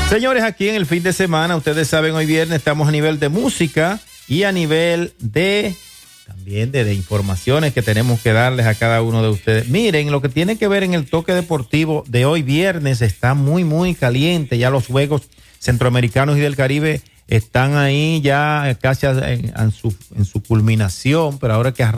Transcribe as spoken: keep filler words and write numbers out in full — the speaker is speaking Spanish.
Señores, aquí en el fin de semana, ustedes saben, hoy viernes estamos a nivel de música y a nivel de también de, de informaciones que tenemos que darles a cada uno de ustedes. Miren, lo que tiene que ver en el toque deportivo de hoy viernes está muy, muy caliente. Ya los juegos centroamericanos y del Caribe están ahí ya casi en, en, su, en su culminación, pero ahora que arranca